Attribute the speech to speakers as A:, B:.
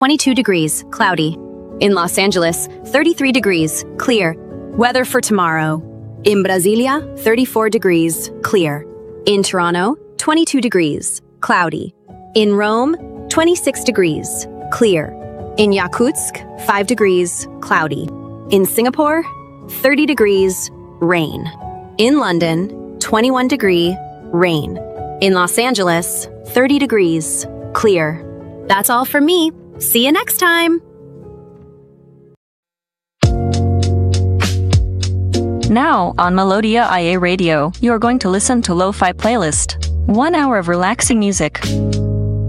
A: 22 degrees, cloudy. In Los Angeles, 33 degrees, clear. Weather for tomorrow. In Brasilia, 34 degrees, clear. In Toronto, 22 degrees, cloudy. In Rome, 26 degrees, clear. In Yakutsk, 5 degrees, cloudy. In Singapore, 30 degrees, rain. In London, 21 degree, rain. In Los Angeles, 30 degrees, clear. That's all from me. See you next time.
B: Now, on Melodia IA Radio, you are going to listen to Lo-Fi Playlist. 1 hour of relaxing music.